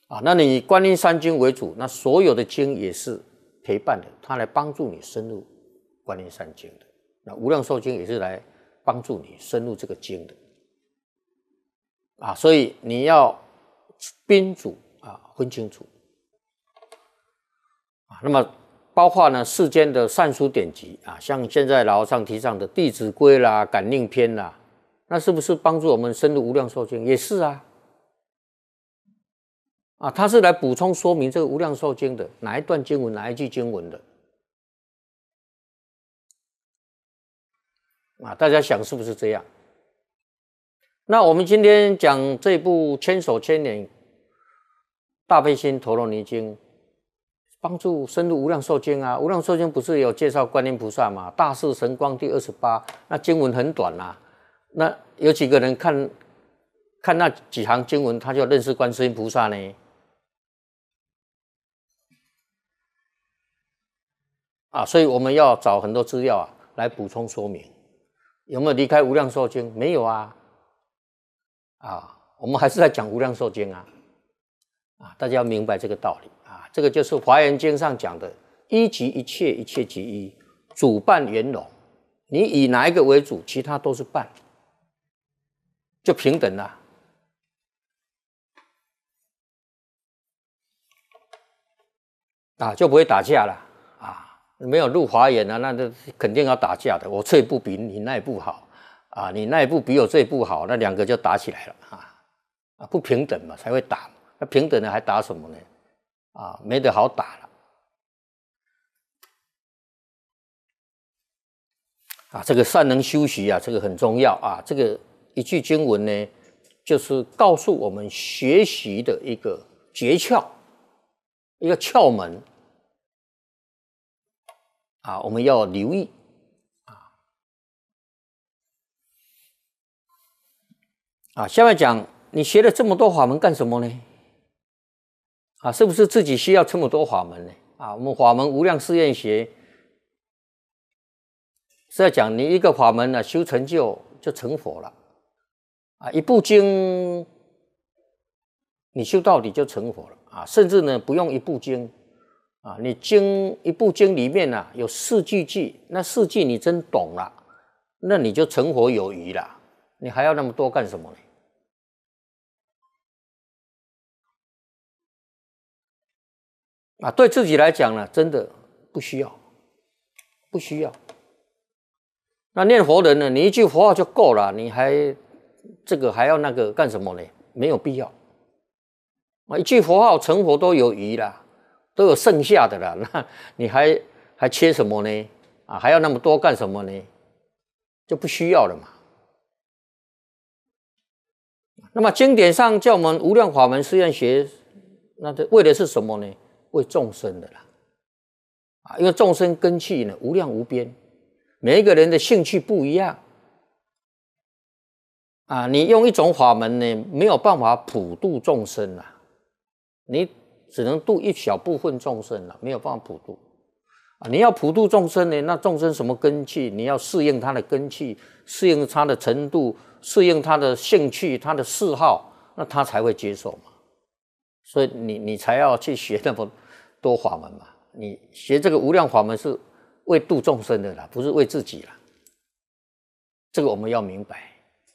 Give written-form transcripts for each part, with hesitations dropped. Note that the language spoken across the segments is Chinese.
啊，那你以观音山经为主，那所有的经也是陪伴的，它来帮助你深入观音山经的。那无量寿经也是来帮助你深入这个经的。啊，所以你要宾主啊分清楚。啊，那么包括呢世间的善书典籍啊，像现在老和尚提倡的《弟子规》啦、《感应篇》啦，那是不是帮助我们深入无量寿经？也是啊。啊，它是来补充说明这个无量寿经的哪一段经文、哪一句经文的。啊，大家想是不是这样？那我们今天讲这部千手千眼大悲心陀罗尼经，帮助深入无量寿经啊。无量寿经不是有介绍观音菩萨吗？大士神光第28，那经文很短啊。那有几个人看那几行经文，他就认识观世音菩萨呢？啊，所以我们要找很多资料啊来补充说明。有没有离开无量寿经？没有啊。啊，我们还是在讲无量寿经啊。啊，大家要明白这个道理啊。这个就是华严经上讲的一即一切，一切即一，主伴圆融。你以哪一个为主，其他都是伴，就平等了。啊，就不会打架了。没有入华严啊，那就肯定要打架的。我这一步比你那一步好啊，你那一步比我这一步好，那两个就打起来了啊，不平等嘛，才会打。那平等的还打什么呢？啊，没得好打了。啊，这个善能修习啊，这个很重要啊。这个一句经文呢，就是告诉我们学习的一个诀窍，一个窍门。啊，我们要留意啊。下面讲，你学了这么多法门干什么呢？啊，是不是自己需要这么多法门呢？啊，我们法门无量誓愿学是在讲，你一个法门呢，修成就成佛了。啊，一部经你修到底就成佛了啊，甚至呢不用一部经。啊，你一部经里面啊有4句偈，那4句你真懂了，那你就成佛有余了。你还要那么多干什么呢？啊，对自己来讲呢，真的不需要，不需要。那念佛人呢，你一句佛号就够了，你还这个还要那个干什么呢？没有必要。啊，一句佛号成佛都有余了。都有剩下的了，那你还缺什么呢？啊，还要那么多干什么呢？就不需要了嘛。那么经典上叫我们无量法门誓愿学，那为的是什么呢？为众生的啦。啊，因为众生根器呢无量无边，每一个人的兴趣不一样。啊，你用一种法门呢，没有办法普度众生啊，你只能度一小部分众生了，没有办法普度啊！你要普度众生呢，那众生什么根器？你要适应他的根器，适应他的程度，适应他的兴趣、他的嗜好，那他才会接受嘛。所以你才要去学那么多法门嘛。你学这个无量法门是为度众生的啦，不是为自己啦。这个我们要明白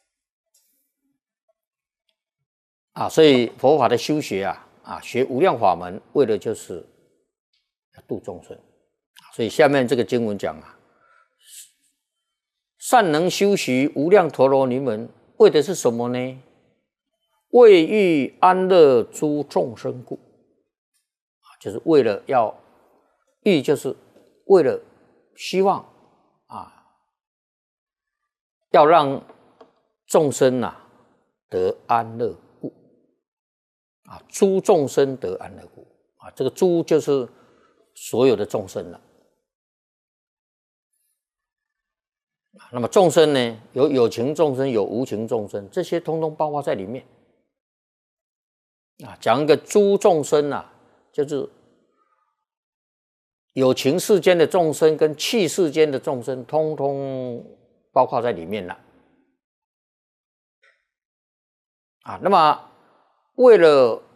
啊！所以佛法的修学啊，学无量法门，为的就是度众生。所以下面这个经文讲啊，善能修习无量陀罗尼门，为的是什么呢？为欲安乐诸众生故。就是为了要欲，就是为了希望啊，要让众生得安乐。啊，诸众生得安乐故啊，这个诸就是所有的众生了。那么众生呢，有情众生，有无情众生，这些通通包括在里面。啊，讲一个诸众生就是有情世间的众生跟器世间的众生，通通包括在里面了。啊，那么为了